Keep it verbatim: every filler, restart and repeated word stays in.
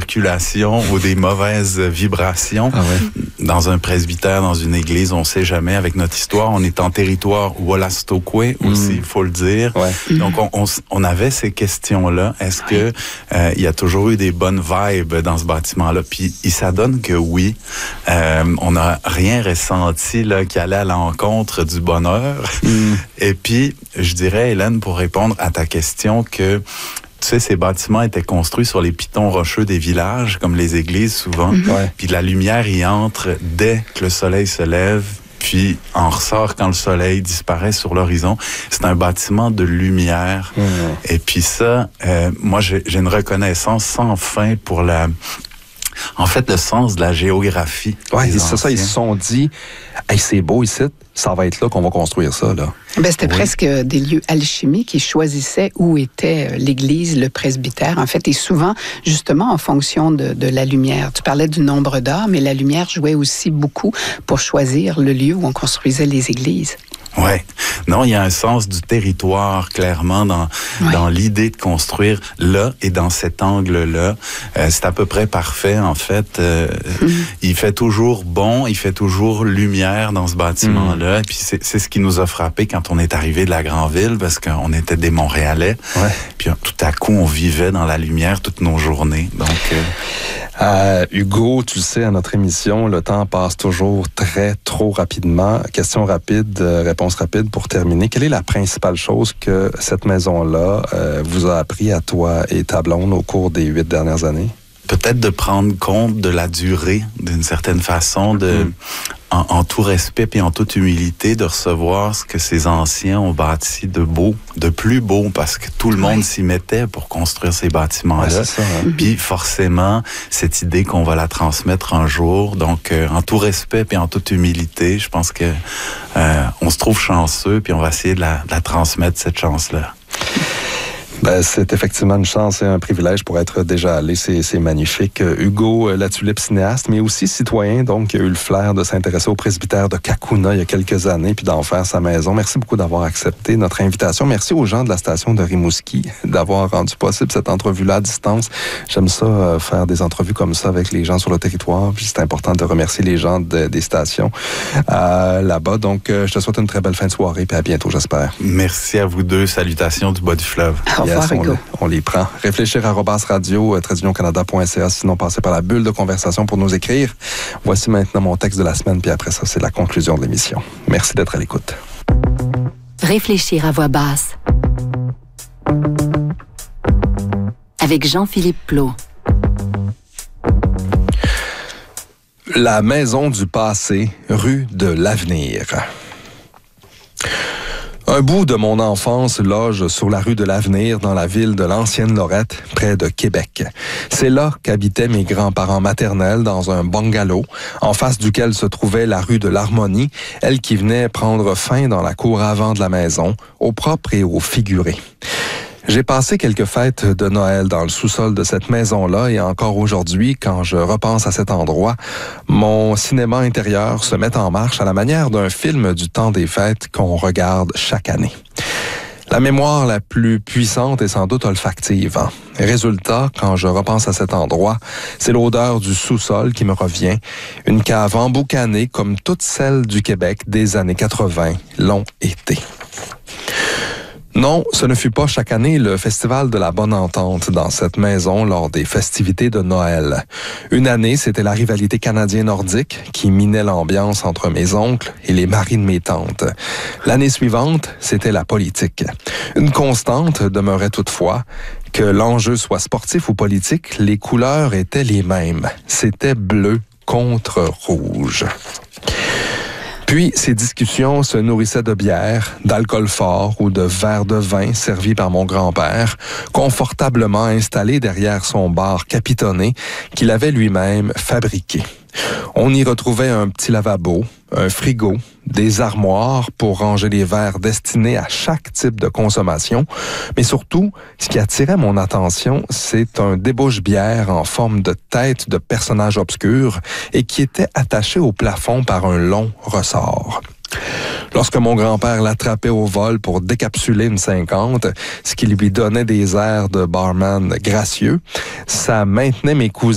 circulation ou des mauvaises vibrations. Ah ouais. Dans un presbytère, dans une église, on sait jamais. Avec notre histoire, on est en territoire Wolastoqey aussi, il mmh. faut le dire. Ouais. Donc, on, on, on avait ces questions-là. Est-ce que euh, il y a toujours eu des bonnes vibes dans ce bâtiment-là? Puis, il s'adonne que oui. Euh, on n'a rien ressenti là qui allait à l'encontre du bonheur. Mmh. Et puis, je dirais, Hélène, pour répondre à ta question, que tu sais, ces bâtiments étaient construits sur les pitons rocheux des villages, comme les églises souvent. Mm-hmm. Ouais. Puis la lumière y entre dès que le soleil se lève, puis en ressort quand le soleil disparaît sur l'horizon. C'est un bâtiment de lumière. Mm-hmm. Et puis ça, euh, moi, j'ai, j'ai une reconnaissance sans fin pour la... En fait, le sens de la géographie. Oui, c'est ça, ils se sont dit, hey, c'est beau ici, ça va être là qu'on va construire ça, là. Ben, c'était oui. presque des lieux alchimiques. Ils choisissaient où était l'église, le presbytère, en fait, et souvent, justement, en fonction de, de la lumière. Tu parlais du nombre d'heures, mais la lumière jouait aussi beaucoup pour choisir le lieu où on construisait les églises. Oui. Non, il y a un sens du territoire, clairement, dans, ouais. dans l'idée de construire là et dans cet angle-là. Euh, c'est à peu près parfait, en fait. Euh, mm. Il fait toujours bon, il fait toujours lumière dans ce bâtiment-là. Mm. Puis c'est, c'est ce qui nous a frappé quand on est arrivé de la grande ville, parce qu'on était des Montréalais. Ouais. Puis tout à coup, on vivait dans la lumière toutes nos journées. Donc... Euh... Euh, Hugo, tu le sais, à notre émission, le temps passe toujours très, trop rapidement. Question rapide, euh, réponse rapide pour terminer. Quelle est la principale chose que cette maison-là euh, vous a appris à toi et ta blonde au cours des huit dernières années? Peut-être de prendre compte de la durée, d'une certaine façon, de, mmh. en, en tout respect et en toute humilité, de recevoir ce que ces anciens ont bâti de beau, de plus beau, parce que tout le monde oui. s'y mettait pour construire ces bâtiments-là. Ouais, c'est ça, hein? Puis forcément, cette idée qu'on va la transmettre un jour, donc euh, en tout respect et en toute humilité, je pense que euh, on se trouve chanceux, puis on va essayer de la, de la transmettre, cette chance-là. Ben, c'est effectivement une chance et un privilège pour être déjà allé. C'est, c'est magnifique. Hugo Latulippe, cinéaste, mais aussi citoyen, donc, qui a eu le flair de s'intéresser au presbytère de Cacouna il y a quelques années, puis d'en faire sa maison. Merci beaucoup d'avoir accepté notre invitation. Merci aux gens de la station de Rimouski d'avoir rendu possible cette entrevue-là à distance. J'aime ça, euh, faire des entrevues comme ça avec les gens sur le territoire, puis c'est important de remercier les gens de, des stations euh, là-bas. Donc, euh, je te souhaite une très belle fin de soirée, puis à bientôt, j'espère. Merci à vous deux. Salutations du bas du fleuve. Yes, on, on les prend. Réfléchir arobase radio, trait d'union canada point c a, sinon passez par la bulle de conversation pour nous écrire. Voici maintenant mon texte de la semaine, puis après ça, c'est la conclusion de l'émission. Merci d'être à l'écoute. Réfléchir à voix basse. Avec Jean-Philippe Plot. La maison du passé, rue de l'Avenir. Un bout de mon enfance loge sur la rue de l'Avenir dans la ville de l'Ancienne-Lorette, près de Québec. C'est là qu'habitaient mes grands-parents maternels dans un bungalow, en face duquel se trouvait la rue de l'Harmonie, elle qui venait prendre fin dans la cour avant de la maison, au propre et au figuré. J'ai passé quelques fêtes de Noël dans le sous-sol de cette maison-là et encore aujourd'hui, quand je repense à cet endroit, mon cinéma intérieur se met en marche à la manière d'un film du temps des fêtes qu'on regarde chaque année. La mémoire la plus puissante est sans doute olfactive. Hein? Résultat, quand je repense à cet endroit, c'est l'odeur du sous-sol qui me revient. Une cave emboucanée comme toutes celles du Québec des années quatre-vingt, long été. Non, ce ne fut pas chaque année le Festival de la Bonne Entente dans cette maison lors des festivités de Noël. Une année, c'était la rivalité canadien-nordique qui minait l'ambiance entre mes oncles et les maris de mes tantes. L'année suivante, c'était la politique. Une constante demeurait toutefois, que l'enjeu soit sportif ou politique, les couleurs étaient les mêmes. C'était bleu contre rouge. Puis, ces discussions se nourrissaient de bière, d'alcool fort ou de verres de vin servis par mon grand-père, confortablement installé derrière son bar capitonné qu'il avait lui-même fabriqué. On y retrouvait un petit lavabo, un frigo, des armoires pour ranger les verres destinés à chaque type de consommation. Mais surtout, ce qui attirait mon attention, c'est un débouche-bière en forme de tête de personnage obscur et qui était attaché au plafond par un long ressort. Lorsque mon grand-père l'attrapait au vol pour décapsuler une cinquante, ce qui lui donnait des airs de barman gracieux, ça maintenait mes cousins